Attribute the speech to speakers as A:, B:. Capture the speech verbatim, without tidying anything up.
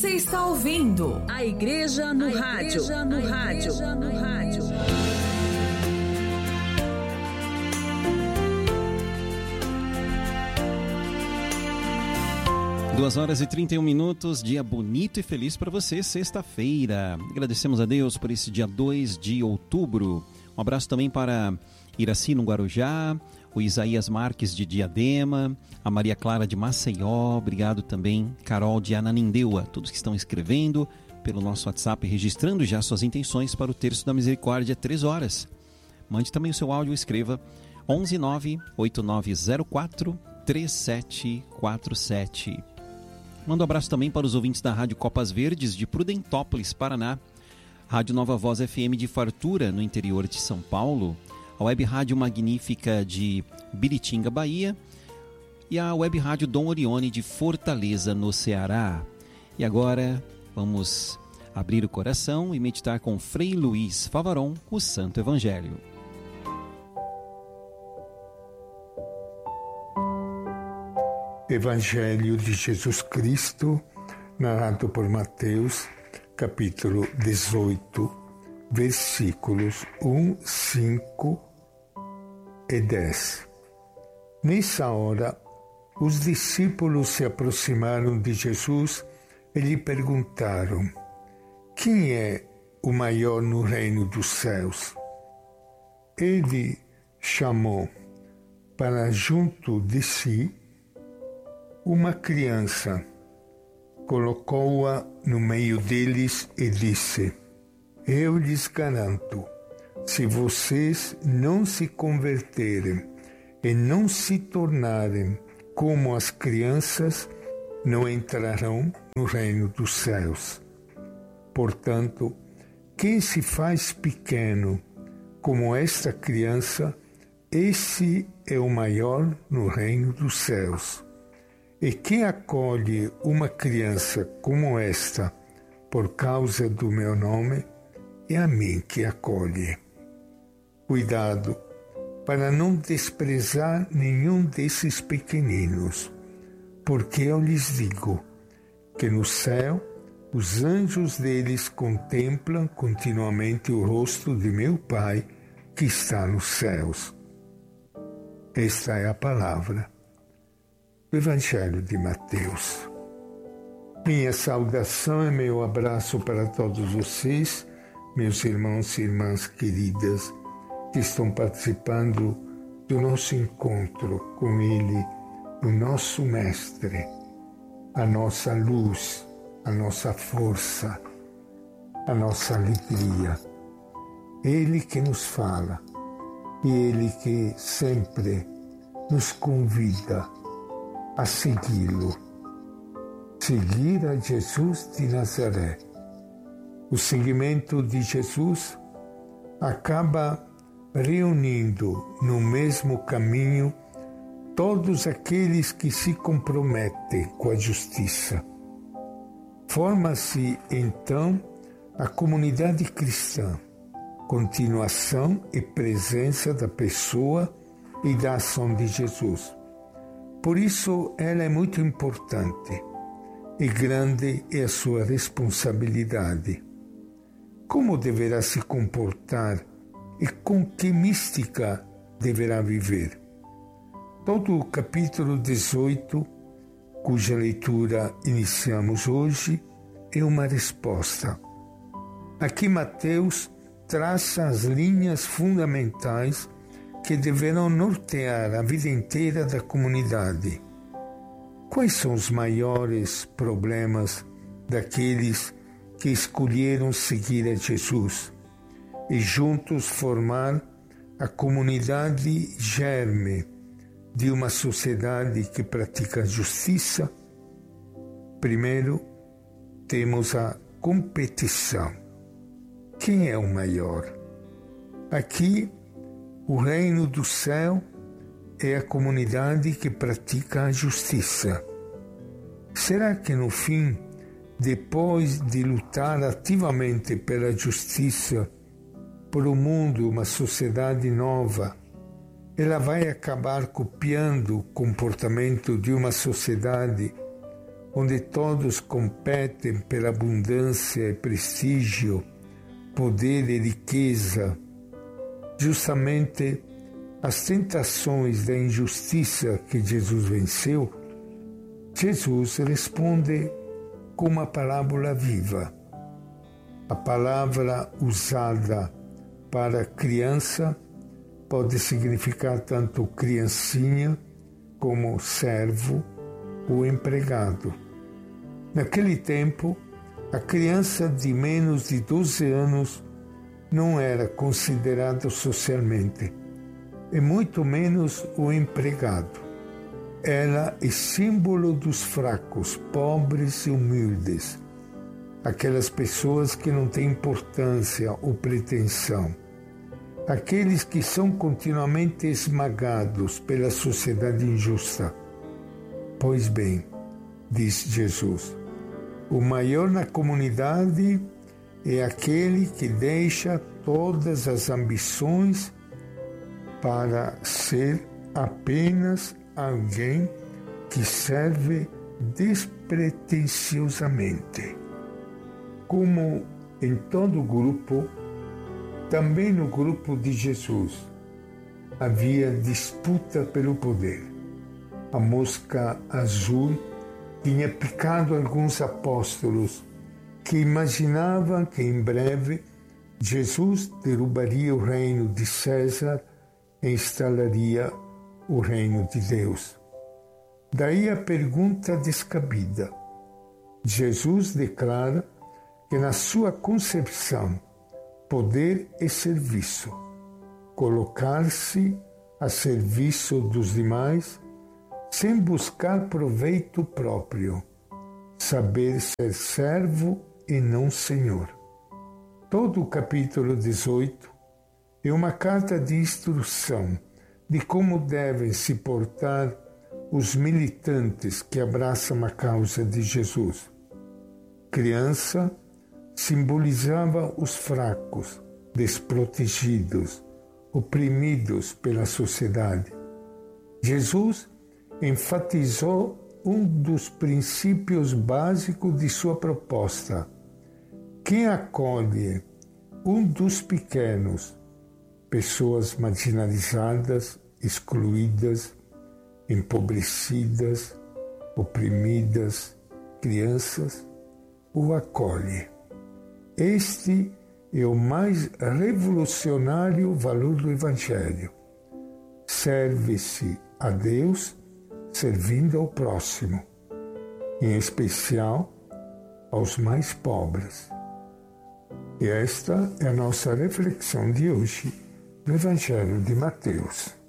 A: Você está ouvindo
B: A Igreja no
A: A
B: Rádio.
A: Igreja no
B: A
A: Rádio.
B: Igreja no Rádio.
C: Duas horas e trinta e um minutos, dia bonito e feliz para você, sexta-feira. Agradecemos a Deus por esse dia dois de outubro. Um abraço também para Iraci no Guarujá, o Isaías Marques de Diadema, a Maria Clara de Maceió, obrigado também, Carol de Ananindeua, todos que estão escrevendo pelo nosso WhatsApp, registrando já suas intenções para o Terço da Misericórdia, três horas. Mande também o seu áudio, escreva onze nove oito nove zero quatro três sete quatro sete. Manda um abraço também para os ouvintes da Rádio Copas Verdes de Prudentópolis, Paraná, Rádio Nova Voz F M de Fartura, no interior de São Paulo, a Web Rádio Magnífica de Biritinga, Bahia, e a Web Rádio Dom Orione de Fortaleza, no Ceará. E agora vamos abrir o coração e meditar com Frei Luiz Favaron, o Santo Evangelho.
D: Evangelho de Jesus Cristo, narrado por Mateus, capítulo dezoito, versículos um, cinco e dez. Nessa hora, os discípulos se aproximaram de Jesus e lhe perguntaram: quem é o maior no reino dos céus? Ele chamou para junto de si uma criança, colocou-a no meio deles e disse: eu lhes garanto, se vocês não se converterem e não se tornarem como as crianças, não entrarão no reino dos céus. Portanto, quem se faz pequeno como esta criança, esse é o maior no reino dos céus. E quem acolhe uma criança como esta, por causa do meu nome, é a mim que acolhe. Cuidado para não desprezar nenhum desses pequeninos, porque eu lhes digo que no céu os anjos deles contemplam continuamente o rosto de meu Pai que está nos céus. Esta é a palavra do Evangelho de Mateus. Minha saudação e meu abraço para todos vocês, meus irmãos e irmãs queridas, que estão participando do nosso encontro com Ele, o nosso Mestre, a nossa luz, a nossa força, a nossa alegria. Ele que nos fala e Ele que sempre nos convida a segui-lo, seguir a Jesus de Nazaré. O seguimento de Jesus acaba reunindo no mesmo caminho todos aqueles que se comprometem com a justiça. Forma-se, então, a comunidade cristã, continuação e presença da pessoa e da ação de Jesus. Por isso, ela é muito importante e grande é a sua responsabilidade. Como deverá se comportar e com que mística deverá viver? Todo o capítulo dezoito, cuja leitura iniciamos hoje, é uma resposta. Aqui Mateus traça as linhas fundamentais que deverão nortear a vida inteira da comunidade. Quais são os maiores problemas daqueles que escolheram seguir a Jesus e juntos formar a comunidade germe de uma sociedade que pratica a justiça? Primeiro, temos a competição. Quem é o maior? Aqui, o reino do céu é a comunidade que pratica a justiça. Será que no fim, depois de lutar ativamente pela justiça, por um mundo, uma sociedade nova, ela vai acabar copiando o comportamento de uma sociedade onde todos competem pela abundância e prestígio, poder e riqueza, justamente as tentações da injustiça que Jesus venceu, Jesus responde com uma parábola viva. A palavra usada para criança pode significar tanto criancinha como servo ou empregado. Naquele tempo, a criança de menos de doze anos não era considerada socialmente, e muito menos o empregado. Ela é símbolo dos fracos, pobres e humildes, aquelas pessoas que não têm importância ou pretensão, aqueles que são continuamente esmagados pela sociedade injusta. Pois bem, diz Jesus, o maior na comunidade é aquele que deixa todas as ambições para ser apenas alguém que serve despretensiosamente. Como em todo grupo, também no grupo de Jesus havia disputa pelo poder. A mosca azul tinha picado alguns apóstolos que imaginavam que em breve Jesus derrubaria o reino de César e instalaria o reino de Deus. Daí a pergunta descabida. Jesus declara que na sua concepção, poder é serviço, colocar-se a serviço dos demais sem buscar proveito próprio, saber ser servo e não senhor. Todo o capítulo dezoito é uma carta de instrução de como devem se portar os militantes que abraçam a causa de Jesus. Criança simbolizava os fracos, desprotegidos, oprimidos pela sociedade. Jesus enfatizou um dos princípios básicos de sua proposta. Quem acolhe um dos pequenos, pessoas marginalizadas, excluídas, empobrecidas, oprimidas, crianças, o acolhe. Este é o mais revolucionário valor do Evangelho. Serve-se a Deus servindo ao próximo, em especial aos mais pobres. E esta é a nossa reflexão de hoje do Evangelho de Mateus.